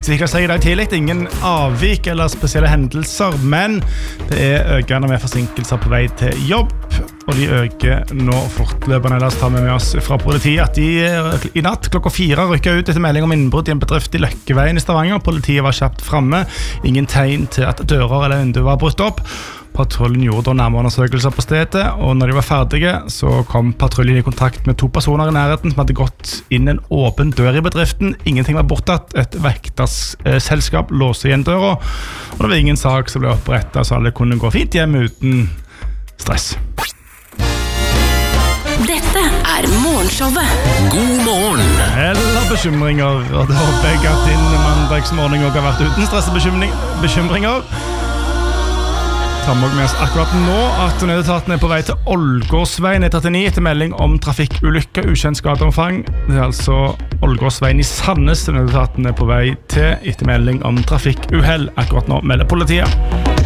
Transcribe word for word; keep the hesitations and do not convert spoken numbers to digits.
utviklet seg I dag tidlig. Ingen avvik eller spesielle hendelser, men det er økende med forsinkelser på vei til jobb, og de øker nå fortløpende. La oss ta med, med oss fra politiet at de I natt klokka fire rykket ut etter melding om innbrudd I en bedrift I Løkkeveien I Stavanger. Politiet var kjapt fremme. Ingen tegn til at dører eller vinduer var brutt opp. Patruljen gjorde nærmere undersøkelser på stedet, og når de var ferdige, så kom patruljen I kontakt med to personer I nærheten som hadde gått inn en åpen dør I bedriften. Ingenting var bortatt. Et vekterselskap låste igjen døra, og det var ingen sak som ble opprettet, så alle kunne gå fint hjem uten stress. Dette er morgenshowet. God morgen. Eller bekymringer, og det håper jeg at din mandagsmorgen også har vært uten stress og bekymring, bekymringer. Ta med oss akkurat nå at nødetaten er på vei til Ålgårdsveien I trettini etter melding om trafikkulykke, ukjent skadeomfang. Det er altså Ålgårdsveien I Sandnes nødetaten er på vei til etter melding om trafikkuhell. Akkurat nå melder politiet.